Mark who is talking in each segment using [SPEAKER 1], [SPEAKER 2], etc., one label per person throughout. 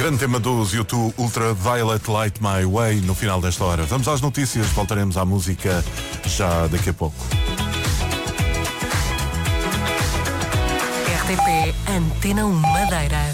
[SPEAKER 1] Grande tema dos U2, Ultraviolet Light My Way, no final desta hora. Vamos às notícias, voltaremos à música já daqui a pouco.
[SPEAKER 2] RTP Antena 1 Madeira.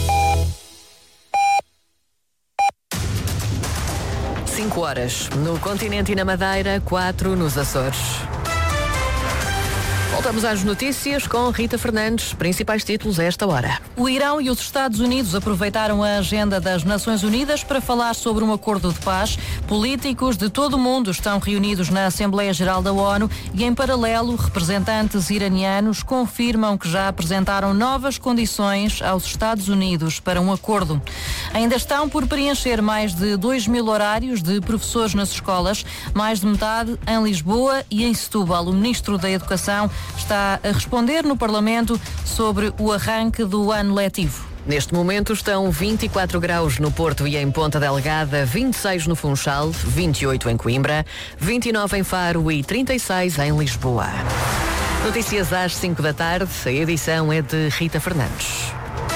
[SPEAKER 2] 5 horas no continente e na Madeira, 4 nos Açores. Voltamos às notícias com Rita Fernandes, principais títulos a esta hora.
[SPEAKER 3] O Irão e os Estados Unidos aproveitaram a agenda das Nações Unidas para falar sobre um acordo de paz. Políticos de todo o mundo estão reunidos na Assembleia Geral da ONU e, em paralelo, representantes iranianos confirmam que já apresentaram novas condições aos Estados Unidos para um acordo. Ainda estão por preencher mais de 2.000 horários de professores nas escolas, mais de metade em Lisboa e em Setúbal. O Ministro da Educação está a responder no Parlamento sobre o arranque do ano letivo.
[SPEAKER 2] Neste momento estão 24 graus no Porto e em Ponta Delgada, 26 no Funchal, 28 em Coimbra, 29 em Faro e 36 em Lisboa. Notícias às 5 da tarde, a edição é de Rita Fernandes.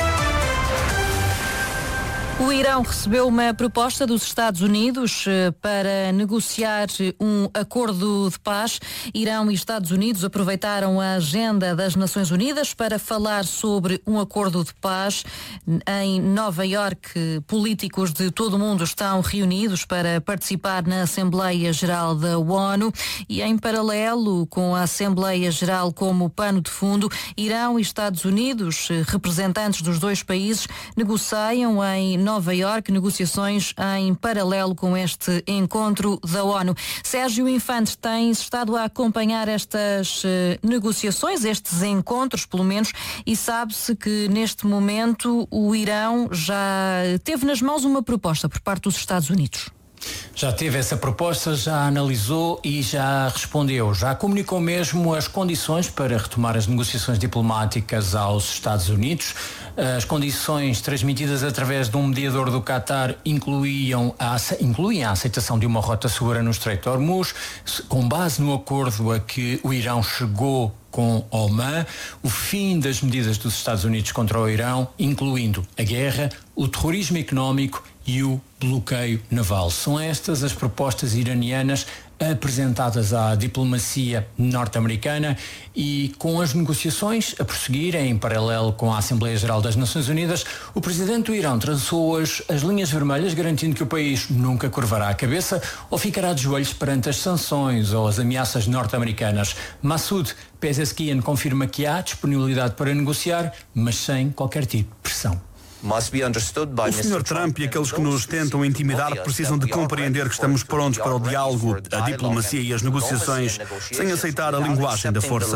[SPEAKER 3] O Irão recebeu uma proposta dos Estados Unidos para negociar um acordo de paz. Irão e Estados Unidos aproveitaram a agenda das Nações Unidas para falar sobre um acordo de paz. Em Nova Iorque, políticos de todo o mundo estão reunidos para participar na Assembleia Geral da ONU e, em paralelo com a Assembleia Geral como pano de fundo, Irão e Estados Unidos, representantes dos dois países, negociam em Nova Iorque negociações em paralelo com este encontro da ONU. Sérgio Infante tem estado a acompanhar estas negociações, estes encontros pelo menos, e sabe-se que neste momento o Irão já teve nas mãos uma proposta por parte dos Estados Unidos.
[SPEAKER 4] Já teve essa proposta, já analisou e já respondeu. Já comunicou mesmo as condições para retomar as negociações diplomáticas aos Estados Unidos. As condições transmitidas através de um mediador do Qatar incluem a aceitação de uma rota segura no Estreito de Hormuz, com base no acordo a que o Irão chegou com Oman, o fim das medidas dos Estados Unidos contra o Irão, incluindo a guerra, o terrorismo económico e o bloqueio naval. São estas as propostas iranianas apresentadas à diplomacia norte-americana e, com as negociações a prosseguirem em paralelo com a Assembleia Geral das Nações Unidas, o presidente do Irão traçou as linhas vermelhas, garantindo que o país nunca curvará a cabeça ou ficará de joelhos perante as sanções ou as ameaças norte-americanas. Massoud Pezeshkian confirma que há disponibilidade para negociar, mas sem qualquer tipo de pressão.
[SPEAKER 5] O Sr. Trump e aqueles que nos tentam intimidar precisam de compreender que estamos prontos para o diálogo, a diplomacia e as negociações, sem aceitar a linguagem da força.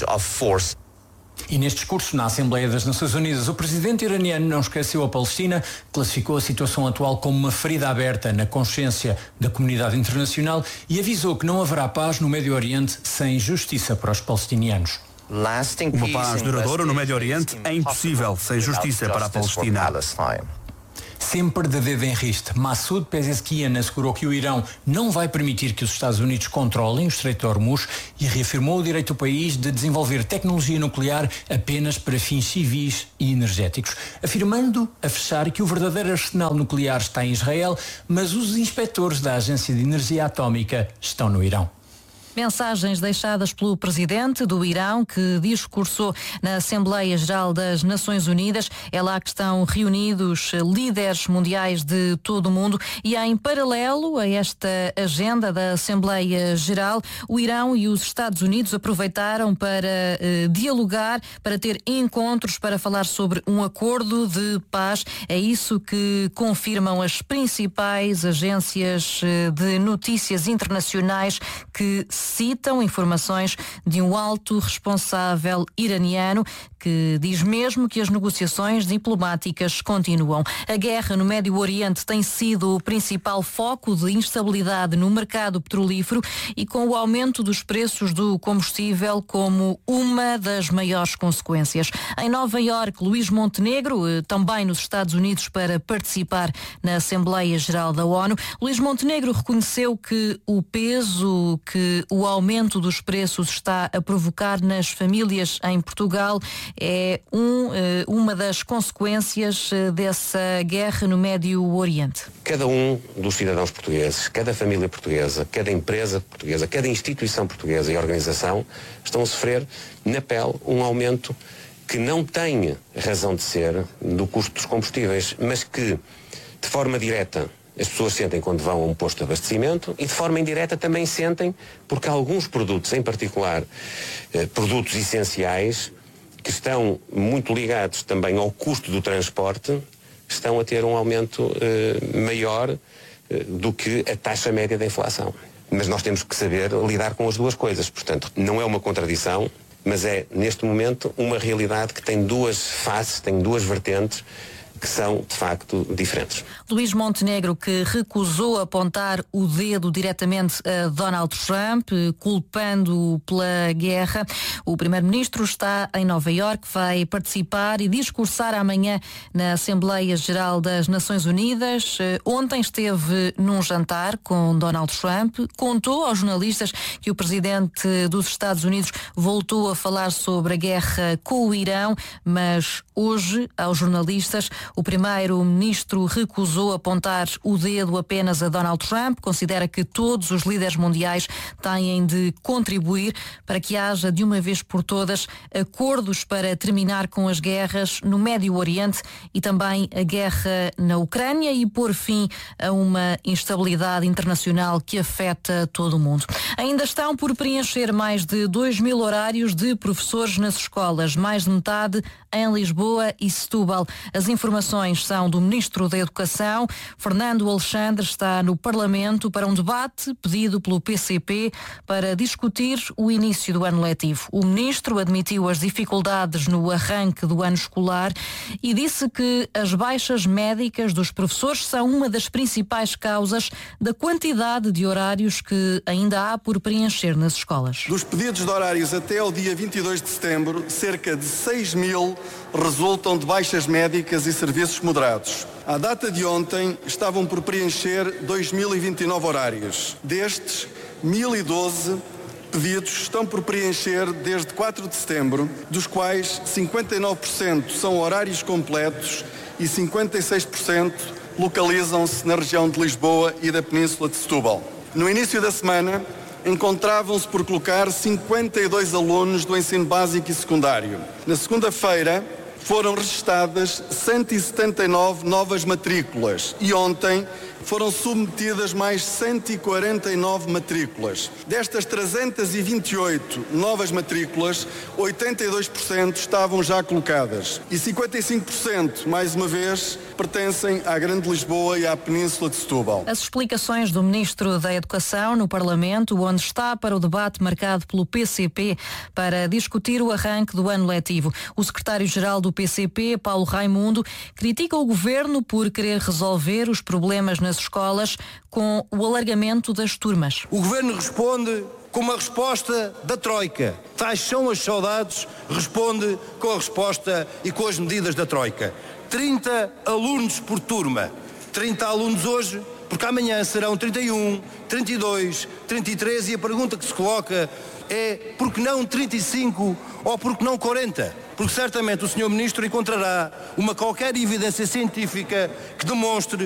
[SPEAKER 4] E neste discurso na Assembleia das Nações Unidas, o presidente iraniano não esqueceu a Palestina, classificou a situação atual como uma ferida aberta na consciência da comunidade internacional e avisou que não haverá paz no Médio Oriente sem justiça para os palestinianos.
[SPEAKER 5] Uma paz duradoura no Médio Oriente é impossível sem justiça para a Palestina.
[SPEAKER 4] Sempre de dedo em riste, Massoud Pezeshkian assegurou que o Irão não vai permitir que os Estados Unidos controlem o Estreito de Hormuz e reafirmou o direito do país de desenvolver tecnologia nuclear apenas para fins civis e energéticos, afirmando a fechar que o verdadeiro arsenal nuclear está em Israel, mas os inspectores da Agência de Energia Atómica estão no Irão.
[SPEAKER 3] Mensagens deixadas pelo presidente do Irão, que discursou na Assembleia Geral das Nações Unidas. É lá que estão reunidos líderes mundiais de todo o mundo e, em paralelo a esta agenda da Assembleia Geral, o Irão e os Estados Unidos aproveitaram para dialogar, para ter encontros, para falar sobre um acordo de paz. É isso que confirmam as principais agências de notícias internacionais, que citam informações de um alto responsável iraniano que diz mesmo que as negociações diplomáticas continuam. A guerra no Médio Oriente tem sido o principal foco de instabilidade no mercado petrolífero e com o aumento dos preços do combustível como uma das maiores consequências. Em Nova Iorque, Luís Montenegro, também nos Estados Unidos para participar na Assembleia Geral da ONU, Luís Montenegro reconheceu que o peso que o aumento dos preços está a provocar nas famílias em Portugal é uma das consequências dessa guerra no Médio Oriente.
[SPEAKER 6] Cada um dos cidadãos portugueses, cada família portuguesa, cada empresa portuguesa, cada instituição portuguesa e organização estão a sofrer na pele um aumento que não tem razão de ser do custo dos combustíveis, mas que, de forma direta, as pessoas sentem quando vão a um posto de abastecimento e de forma indireta também sentem porque alguns produtos, em particular produtos essenciais, que estão muito ligados também ao custo do transporte, estão a ter um aumento maior do que a taxa média da inflação. Mas nós temos que saber lidar com as duas coisas. Portanto, não é uma contradição, mas é, neste momento, uma realidade que tem duas faces, tem duas vertentes, que são, de facto, diferentes.
[SPEAKER 3] Luís Montenegro, que recusou apontar o dedo diretamente a Donald Trump, culpando-o pela guerra. O primeiro-ministro está em Nova Iorque, vai participar e discursar amanhã na Assembleia Geral das Nações Unidas. Ontem esteve num jantar com Donald Trump, contou aos jornalistas que o presidente dos Estados Unidos voltou a falar sobre a guerra com o Irão, mas hoje, aos jornalistas, o primeiro-ministro recusou apontar o dedo apenas a Donald Trump, considera que todos os líderes mundiais têm de contribuir para que haja de uma vez por todas acordos para terminar com as guerras no Médio Oriente e também a guerra na Ucrânia e pôr fim a uma instabilidade internacional que afeta todo o mundo. Ainda estão por preencher mais de 2.000 horários de professores nas escolas, mais de metade em Lisboa e Setúbal. As informações são do Ministro da Educação. Fernando Alexandre está no Parlamento para um debate pedido pelo PCP para discutir o início do ano letivo. O Ministro admitiu as dificuldades no arranque do ano escolar e disse que as baixas médicas dos professores são uma das principais causas da quantidade de horários que ainda há por preencher nas escolas.
[SPEAKER 7] Dos pedidos de horários até ao dia 22 de setembro, cerca de 6.000 resultam de baixas médicas e serviços moderados. À data de ontem, estavam por preencher 2.029 horários. Destes, 1.012 pedidos estão por preencher desde 4 de setembro, dos quais 59% são horários completos e 56% localizam-se na região de Lisboa e da Península de Setúbal. No início da semana, encontravam-se por colocar 52 alunos do ensino básico e secundário. Na segunda-feira, foram registadas 179 novas matrículas e ontem foram submetidas mais 149 matrículas. Destas 328 novas matrículas, 82% estavam já colocadas e 55%, mais uma vez, pertencem à Grande Lisboa e à Península de Setúbal.
[SPEAKER 3] As explicações do Ministro da Educação no Parlamento, onde está para o debate marcado pelo PCP para discutir o arranque do ano letivo. O secretário-geral do PCP, Paulo Raimundo, critica o Governo por querer resolver os problemas nas escolas com o alargamento das turmas.
[SPEAKER 8] O Governo responde com uma resposta da Troika. Tais são as saudades, responde com a resposta e com as medidas da Troika. 30 alunos por turma. 30 alunos hoje, porque amanhã serão 31, 32, 33 e a pergunta que se coloca é por que não 35 ou por que não 40? Porque certamente o Sr. Ministro encontrará uma qualquer evidência científica que demonstre